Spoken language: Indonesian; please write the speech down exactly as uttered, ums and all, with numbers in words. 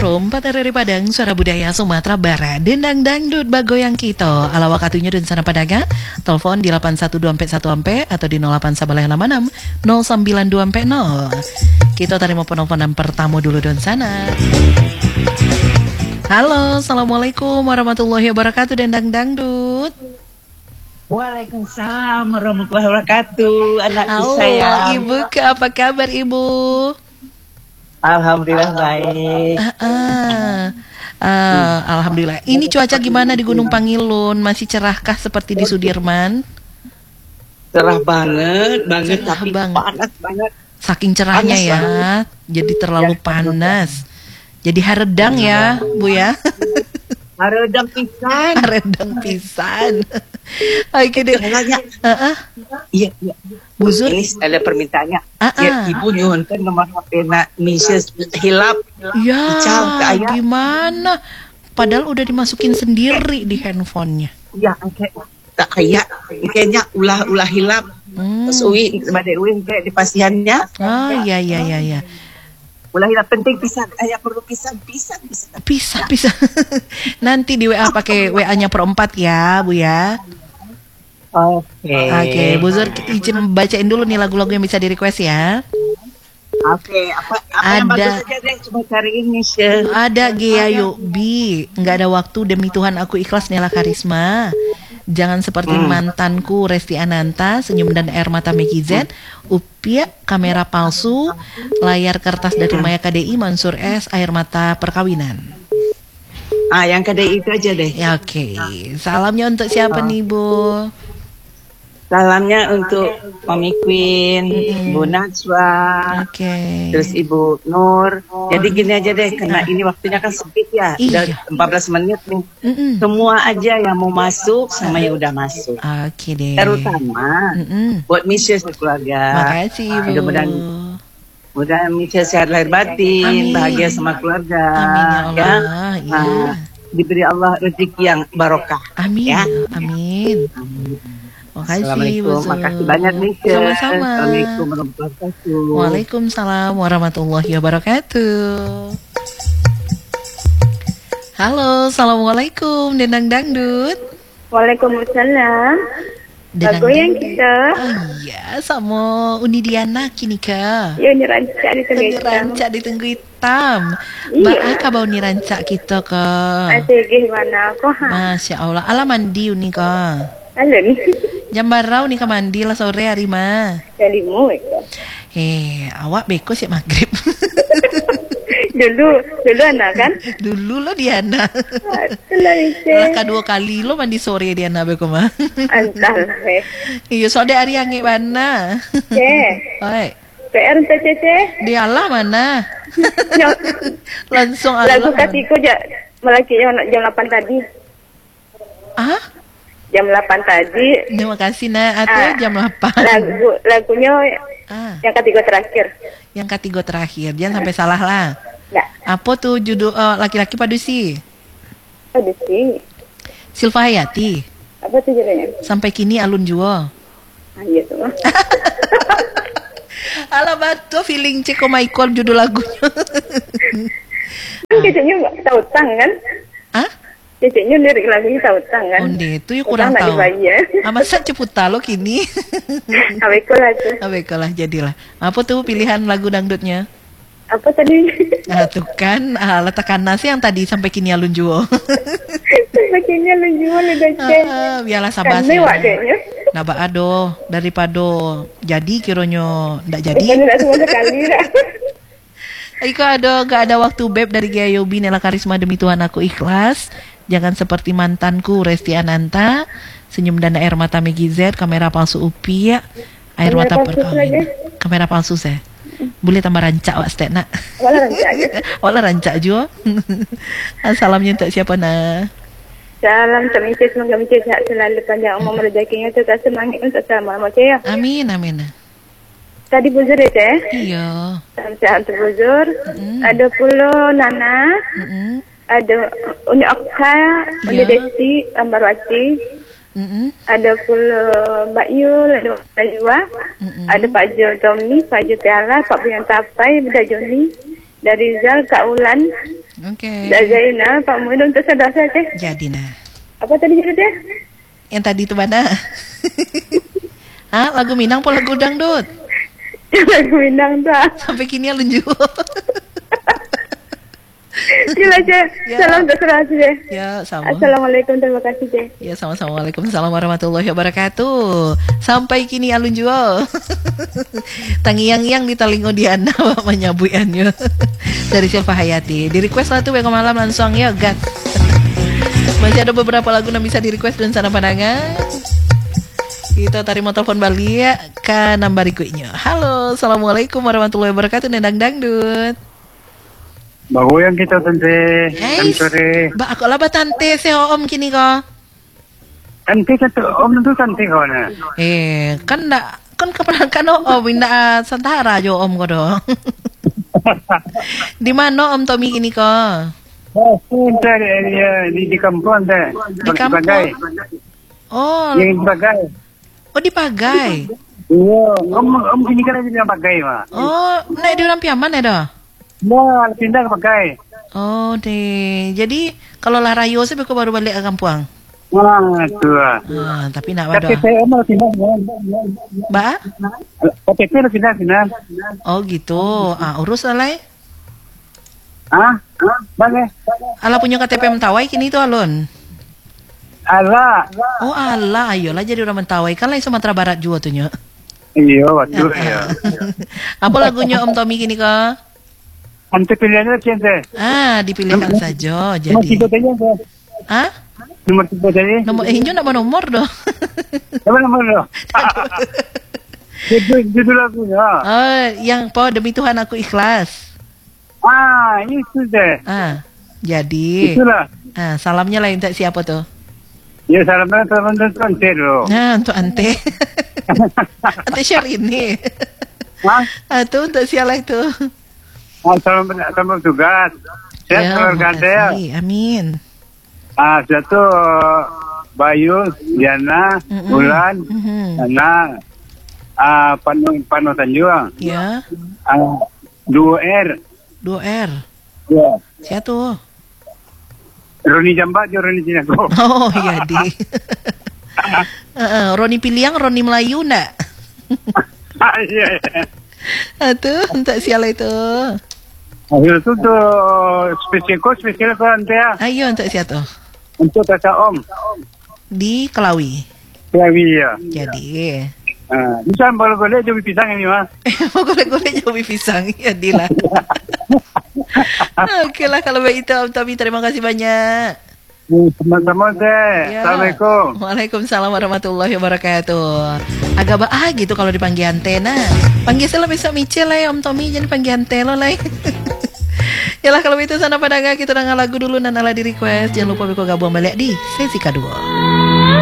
nol empat R R I Padang, Suara Budaya Sumatera Barat. Dendang dangdut bagoyang kita. Ala wakatunya dan sana padaga. Telepon di delapan satu dua satu atau di nol delapan sabalah enam enam nol sembilan dua nol. Kita terima penelponan pertama dulu dan sana. Halo, assalamualaikum warahmatullahi wabarakatuh. Dendang dangdut. Waalaikumsalam warahmatullahi wabarakatuh. Anakku Halo, sayang. Ibu, apa kabar Ibu? Alhamdulillah baik. Ah, ah. Uh, Alhamdulillah. Ini cuaca gimana di Gunung Pangilun? Masih cerahkah seperti di Sudirman? Cerah banget, banget Cerah tapi banget. panas banget. Saking cerahnya Panas ya, banget. jadi terlalu Ya, panas. Jadi haredang ya, Bu ya. Haredang pisan. Haredang pisan. Oke deh. Caranya, Heeh. iya, iya. Bu Zur. Ini ada permintaannya. Ah, Ya, ah. ibu nyuhunkan nomor H P nak Missus Hilap. Ya, Icau, ke ayah. gimana? Padahal udah dimasukin sendiri di handphonenya. Ya, kayak tak kayak kayaknya ulah-ulah hilap. Hmm. Terus uwi, badai uwi kayak di pasiannya. Ah, ya, ya, ya, ya. Ulah hilap penting pisan. Ayah perlu pisan, pisan, pisan. Bisa, bisa. Nanti di W A pakai W A-nya per empat ya, Bu ya. Oke. Oke, Bu Zur, izin bacain dulu nih lagu-lagu yang bisa di-request ya. Oke, apa apa yang Ada. bagus aja deh, coba cariin nih, Syah. Ada Geayo Bi, nggak ada waktu demi Tuhan aku ikhlas Nela Karisma. Jangan seperti Hmm. mantanku Resti Ananta, Senyum dan Air Mata Meki Z, Upia, Kamera Palsu, Layar Kertas dari Maya K D I, Mansur S, Air Mata Perkawinan. Ah, yang kedai itu aja deh. Ya oke, salamnya untuk siapa nih Bu? Salamnya untuk Mami Queen, Mm-mm. Bu Najwa, Oke. terus Ibu Nur. Jadi gini aja deh, karena ini waktunya kan sempit ya, Iya. udah empat belas menit nih. Mm-mm. Semua aja yang mau masuk sama yang udah masuk. Oke deh. Terutama Mm-mm. buat Missus keluarga. Makasih Bu. Mudah-mudahan mudah-mudahan Missus sehat lahir Amin. batin, bahagia sama keluarga. Amin ya Allah. Ya. Ah, diberi Allah rezeki yang barokah. Amin. Ya. Amin. Makasih Bu Assalamualaikum, Zur. makasih banyak nih. Syah. Sama-sama. Assalamualaikum warahmatullahi wabarakatuh. Waalaikumsalam warahmatullahi wabarakatuh. Halo, assalamualaikum Dendang Dangdut. Waalaikumsalam. Dendang Bagoyang Dangdut. kita. Oh iya, sama Uni Diana kini ka. Ya ni rancak di tengah Ini hitam. rancak di tenggu hitam. Iya. Mbak Aka bau ni rancak kita ke. Asyik mana kau ha? Masya Allah. Ala mandi uni ka. Halo ni. Jam barau ni ka mandi lah sore hari mah. Dari mu itu. Eh, awak beko sih maghrib. Dulu, dulu anak kan? Dulu lo Diana. Itulah itu. Lah kedua kali lo mandi sore Diana beko mah. Entahlah eh. Iya, sode hari yang mana? Eh, Oi, P R untuk Cece. dialah mana? Yang- Langsung Lagu Allah. katiku ja, melaki yang jam delapan tadi. Ah, Jam delapan tadi. terima kasih nak. Atau Ah, jam delapan. Lagu lagunya Ah, yang ketiga terakhir. yang ketiga terakhir. Jangan sampai salah lah. Enggak. Apa tuh judul eh, laki-laki padusi? Ada sih. Silva Hayati. Apa tuh judulnya? Sampai kini alun jua. Ah, iya tuh. Alamat tuh feeling Ceko Michael judul lagunya. Kan ceceknya nggak tahu tang kan? Ah? Ceceknya lirik lagunya tahu tang kan? Onde itu yuk kurang Utang tahu. nak dibayar. Amat sa ceputa lo kini. Aweko lah tuh. Abekolah jadilah. Apa tuh pilihan lagu dangdutnya? Apa tadi? Nah tuh kan ah, letakkan nasi yang tadi sampai kini alun juo. Sebagainya lu jual lu dah cek. Ah, biarlah Kan sabar mewah dehnya. Nah ado daripada jadi kironyo ndak jadi. Bukan nak semua sekali lah. Iko ada gak ada waktu beb dari Gayobi Nela Karisma demi Tuhan aku ikhlas. Jangan seperti mantanku Resti Ananta, Senyum dan Air Mata Megi Z, Kamera Palsu Upia, Air Kamera Mata palsu Perkawinan. lagi? Kamera palsu saya. Boleh tambah rancak wak stek nak. Walau rancak aja. Walau rancak juga. Salamnya untuk siapa nak? Salam temisir semoga misir sehat selalu panjang umur rezekinya tetap semangat untuk selama lamanya ya. Amin amin. Tadi buzur ya teh. Iya. Salam sehat untuk buzur. Mm. Ada pula Nana. Mm-mm. Ada Uni Okta, Uni Ya. Desi, Ambarwati. Mm-mm. Ada pula Mbak Yul, ada Mbak Najwa, Mm-mm. ada Pak Jo Tommy, Pak Jo Tiara, Pak Buyan Tapai, Bunda Joni, dari Rizal, Kak Ulan, Oke. Dah Zainal, Pak Muin untuk sedar saya teh. Jadi nah. Apa tadi jadi teh? Yang tadi itu mana? Hah, lagu Minang po lagu dangdut? Lagu Minang tak. Sampai kini alun juga. Gila je. Ya. Salam untuk serah je. Ya, sama. Assalamualaikum, terima kasih je. Ya, sama-sama. Waalaikumsalam warahmatullahi wabarakatuh. Sampai kini alun juga. Tangiang-yang di talingo Diana menyabuiannya. Dari Silva Hayati. Di request lah tuh Beko Malam langsung ya, gas. Masih ada beberapa lagu yang bisa di request dan sana pandangan. Kita tarik mau telepon Bali ya ke nomor berikutnya. Halo, assalamualaikum warahmatullahi wabarakatuh. Nendang dangdut. Bagoyang kita tante. Kan Hey, sore. ba ako lah ba tante si om kini ko? Tante satu om tentu tante kau na. Eh, kan na kan kapan kan om na Santara jo om ko do. Di mana om Tommy kini ko? Oh, tante dia di di kampung tante. Di kampung? Bagai. Oh, Yang di Bagai. oh di Pagai. Iya, om om kini kan di Bagai mah. Oh, naik di orang Piaman ya dah? Nah, pindah ke Bagai. Oh, deh. Jadi kalau lah rayo sih aku baru balik ke kampung. Wah, tu lah. Ah, tapi nak K T P wadah. om mau pindah. Ba? K T P mau pindah pindah. Oh gitu. Ah, urus lah lah. Ah, Bagai. Ala punya K T P Mentawai kini tu alun. Alah. Oh ala, ayolah jadi orang Mentawai kan lain Sumatera Barat juga tuh nyo. Iya, betul ya. Apa lagunya Om Tommy kini ka? Ante pilihannya siapa? Ah, dipilihkan saja. Nomor Jadi, tiga tadi apa? ah, Nomor tiga tadi. nomor eh inyo nama nomor doh. Apa nomor lo? Judul judul lagunya. Oh, yang po demi Tuhan aku ikhlas. Ah, itu deh. Ah, jadi, Itulah. ah, salamnya lain tak siapa tuh? Ya salam salam dan konser lo. Nah, untuk ante, ante Syahrini. Hah? Ah, tuh untuk siapa itu? Ah, salam salam tugas. Sehat Ya, keluarga anda ya. makasih. Amin. Ah, satu Bayu, Diana, Mm-mm. Bulan, Mhm. Nana, ah Panu Panu Tanjung, Ya, ah dua R, dua R. ya. Siapa tuh? Roni Jambat, jo Roni Cinago. Oh, iya di. Heeh, Roni Piliang, Roni Melayu ndak? Ah, iya. iya. Atuh, untuk siapa itu? Akhirnya itu tuh spesial kok spesial kok ante ya. Ayo untuk siapa tuh? Untuk tasa om. Di Kelawi. Ya, iya. Jadi, Ah, bisa boleh-boleh jadi pisang ini mah. mau golek-golek jauh pisang ya Dila. Oke lah kalau begitu Om Tommy, terima kasih banyak. Teman-teman deh. Ya. Assalamualaikum. Waalaikumsalam warahmatullahi wabarakatuh. Agak ba ah gitu kalau dipanggil antena. Panggil saya besok Michel lah ya Om Tommy, jadi panggil antena lah. Yalah kalau itu sana pada kita dengar lagu dulu dan ala di request. Jangan lupa Beko gabung balik di sesi kedua.